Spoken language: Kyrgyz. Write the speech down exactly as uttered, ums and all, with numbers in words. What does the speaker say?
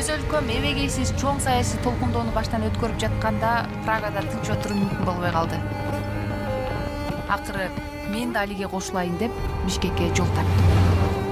өз өлкөм эбегейсиз чоң саясий толкундоону баштан өткөрүп жатканда Прагада тынч отуруу мүмкүн болбой калды. Акыры мен да алиге кошулайын деп Бишкекке жол тарттым.